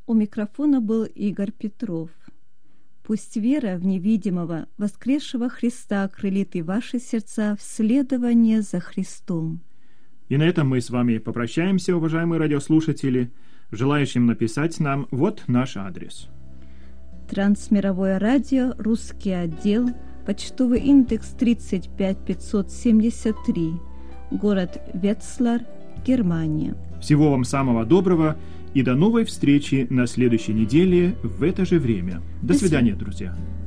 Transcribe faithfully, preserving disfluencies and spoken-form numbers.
У микрофона был Игорь Петров. Пусть вера в невидимого, воскресшего Христа окрылит и ваши сердца в следование за Христом. И на этом мы с вами попрощаемся, уважаемые радиослушатели. Желающим написать нам, вот наш адрес. Трансмировое радио, русский отдел, почтовый индекс тридцать пять пятьсот семьдесят три, город Ветслар, Германия. Всего вам самого доброго и до новой встречи на следующей неделе в это же время. До, до свидания, друзья.